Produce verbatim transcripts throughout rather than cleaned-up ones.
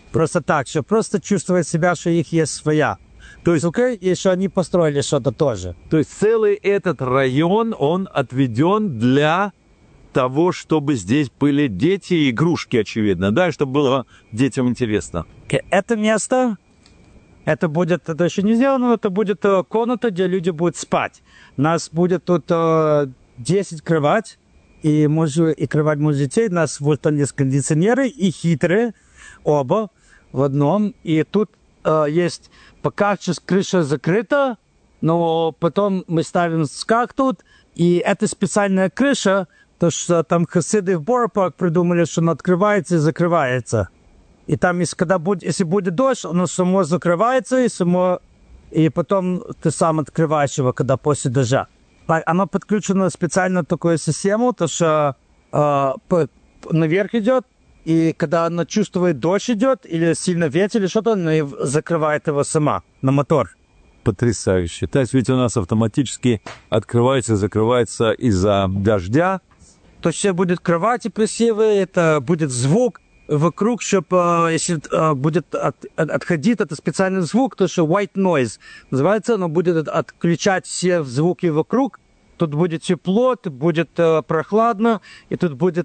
Просто так, что просто чувствовать себя, что их есть своя. То есть, okay, и что они построили что-то тоже. То есть целый этот район, он отведен для того, чтобы здесь были дети и игрушки, очевидно, да, и чтобы было детям интересно. Это место, это будет, это еще не сделано, но это будет комната, где люди будут спать. У нас будет тут десять кровать, и, может, и кровать может детей. У нас вот там есть кондиционеры и хитрые, оба в одном. И тут э, есть, пока сейчас крыша закрыта, но потом мы ставим скак тут, и это специальная крыша, то что там хасиды в Боропарк придумали, что она открывается и закрывается. И там, если, когда будет, если будет дождь, оно само закрывается, и, само, и потом ты сам открываешь его, когда после дождя. Оно подключено специально в такую систему, то что э, по, наверх идет, и когда она чувствует дождь идет, или сильно ветер, или что-то, она закрывает его сама на мотор. Потрясающе. То есть ведь у нас автоматически открывается и закрывается из-за дождя. То есть все будет кровати красивые, это будет звук вокруг, чтобы, если э, будет от, от, отходить, это специальный звук, то что white noise называется, оно будет отключать все звуки вокруг. Тут будет тепло, тут будет э, прохладно, и тут будет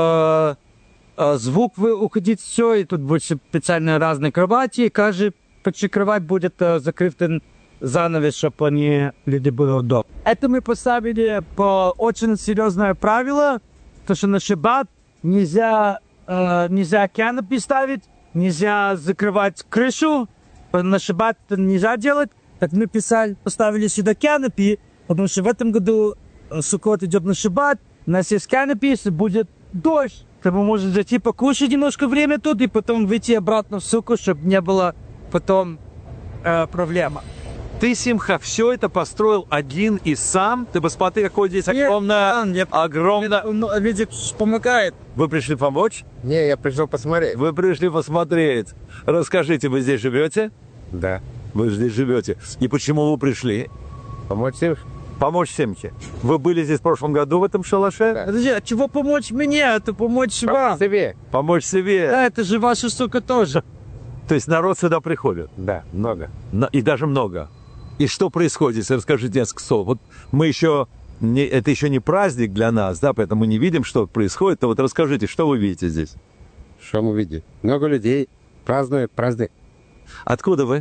э, э, звук уходить все, и тут будет специальные разные кровати, и каждая почти кровать будет э, закрыта занавес, чтобы они, люди были удобны. Это мы поставили по очень серьезное правило, то что на шаббат нельзя, э, нельзя канопи ставить, нельзя закрывать крышу, на шаббат это нельзя делать. Так мы писали, поставили сюда канопи, потому что в этом году Суккот идет на шаббат, у нас есть канопи, если будет дождь, то мы можем зайти покушать немножко время тут и потом выйти обратно в Сукку, чтобы не было потом э, проблемы. Ты, Симха, все это построил один и сам? Ты посмотри, какой здесь огромное... огромное... Ну, люди помогают. Вы пришли помочь? Не, я пришел посмотреть. Вы пришли посмотреть. Расскажите, вы здесь живете? Да. Вы здесь живете. И почему вы пришли? Помочь всем? Помочь Симхе. Вы были здесь в прошлом году в этом шалаше? Да. Подожди, а чего помочь мне? Это помочь вам. Себе. Помочь себе. Да, это же ваша сука тоже. То есть народ сюда приходит? Да, много. И даже много. И что происходит? Расскажите несколько слов. Вот мы еще... Не, это еще не праздник для нас, да, поэтому мы не видим, что происходит. А вот расскажите, что вы видите здесь? Что мы видим? Много людей празднуют праздник. Откуда вы?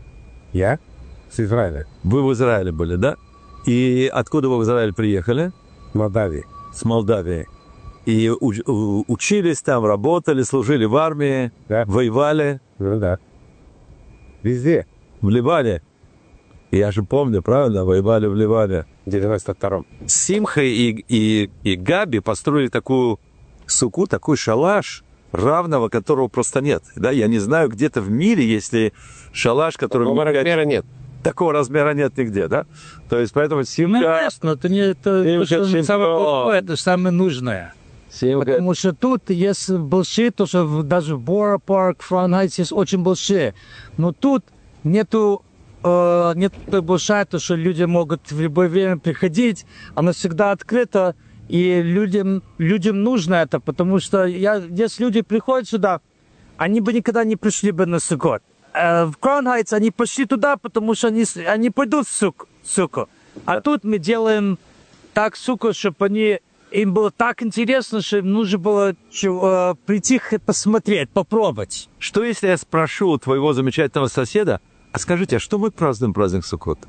Я с Израиля. Вы в Израиле были, да? И откуда вы в Израиль приехали? С Молдавии. С Молдавии. И уч, учились там, работали, служили в армии, да. Воевали? Ну да. Везде. В Ливане? Я же помню, правильно? Воевали в Ливане. В девяносто втором. Симха и, и, и Габи построили такую суку, такой шалаш, равного которого просто нет. Да? Я не знаю, где-то в мире, если шалаш, который... Такого размера нет. Такого размера нет нигде, да? То есть, поэтому Симха... Ну, ясно, это не это, это, это самое плохое, это самое нужное. Симха... Потому что тут есть большие, то что даже в Боропарк, Франхайт есть очень большие. Но тут нету Uh, нет большая, то, что люди могут в любое время приходить, она всегда открыта, и людям, людям нужно это, потому что я, если люди приходят сюда, они бы никогда не пришли бы на Суккот. Uh, в Кронхайтс они пошли туда, потому что они, они пойдут в сук, суку. А тут мы делаем так суку, чтобы они, им было так интересно, что им нужно было uh, прийти посмотреть, попробовать. Что если я спрошу у твоего замечательного соседа, а скажите, а что мы празднуем праздник Суккот?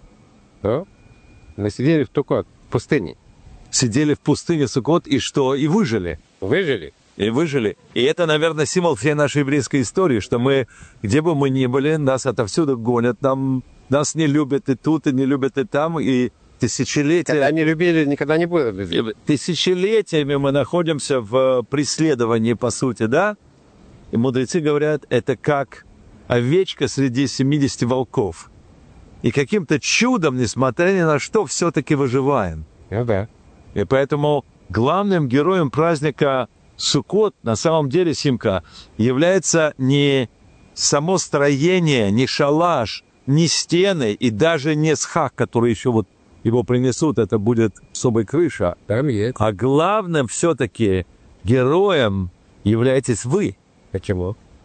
Что? Мы сидели в Суккот, в пустыне. Сидели в пустыне Суккот, и что? И выжили. Выжили. И выжили. И это, наверное, символ всей нашей еврейской истории, что мы, где бы мы ни были, нас отовсюду гонят, нам, нас не любят и тут, и не любят и там, и тысячелетия... Когда не любили, никогда не будут. Тысячелетиями мы находимся в преследовании, по сути, да? И мудрецы говорят, это как... овечка среди семидесяти волков. И каким-то чудом, несмотря ни на что, все-таки выживаем. Ну да. И поэтому главным героем праздника Суккот, на самом деле, Симка, является не само строение, не шалаш, не стены и даже не схак, который еще вот его принесут, это будет особая крыша. Там есть. А главным все-таки героем являетесь вы. Почему?